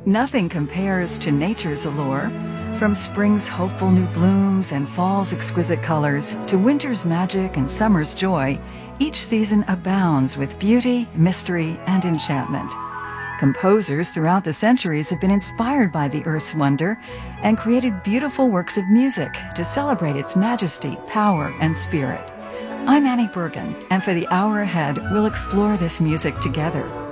Nothing compares to nature's allure. From spring's hopeful new blooms and fall's exquisite colors to winter's magic and summer's joy, each season abounds with beauty, mystery, and enchantment. Composers throughout the centuries have been inspired by the Earth's wonder and created beautiful works of music to celebrate its majesty, power, and spirit. I'm Annie Bergen, and for the hour ahead, we'll explore this music together.